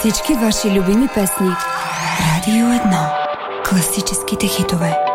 всички ваши любими песни. Радио 1. Класическите хитове.